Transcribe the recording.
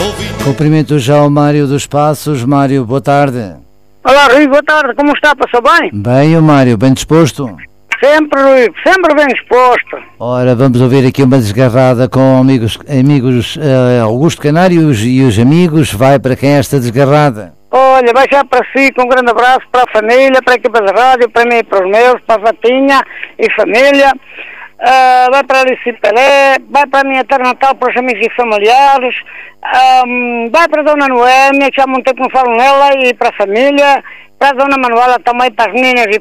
Cumprimento já o Mário dos Passos. Mário, boa tarde. Olá, Rui, boa tarde. Como está? Passou bem? Bem, o Mário, bem disposto? Sempre, Rui, sempre bem disposto. Ora, vamos ouvir aqui uma desgarrada com amigos Augusto Canário e os amigos. Vai para quem é esta desgarrada? Olha, vai já para si, com um grande abraço para a família, para a equipa da rádio, para mim e para os meus, para a Vatinha e família. Vai para a Alice Pelé, vai para a minha terra natal, para os amigos e familiares, vai para a Dona Noémia, que já há muito tempo não falo nela, e para a família, para a Dona Manuela também, para as meninas e